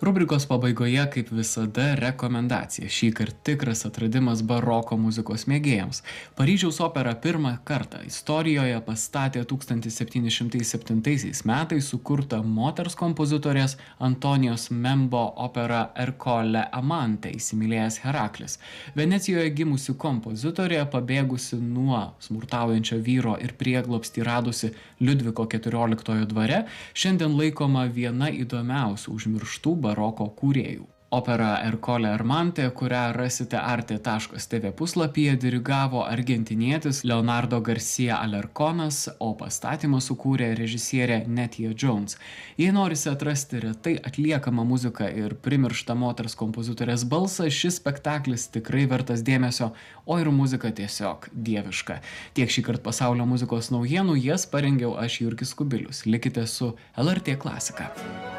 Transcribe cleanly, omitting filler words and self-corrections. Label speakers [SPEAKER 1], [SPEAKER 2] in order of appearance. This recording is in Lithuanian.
[SPEAKER 1] Rubrikos pabaigoje, kaip visada, rekomendacija. Šįkart tikras atradimas baroko muzikos mėgėjams. Paryžiaus opera pirmą kartą istorijoje pastatė 1707 metais sukurtą moters kompozitorės Antonijos Membo operą Ercole Amante įsimylėjęs Heraklis. Venecijoje gimusi kompozitorė, pabėgusi nuo smurtaujančio vyro ir prieglobstį radusi Liudviko XIV dvare, šiandien laikoma viena įdomiausių užmirštų baroko kūrėjų. Opera Ercole Amante, kurią rasite arte.tv puslapyje, dirigavo argentinietis Leonardo Garcia Alarconas, o pastatymą sukūrė režisierė Nettie Jones. Jei norisi atrasti retai atliekamą muziką ir primirštą moters kompozitorės balsą, šis spektaklis tikrai vertas dėmesio, o ir muzika tiesiog dieviška. Tiek šįkart pasaulio muzikos naujienų, jas parengiau aš Jurgis Kubilius. Likite su LRT Klasika.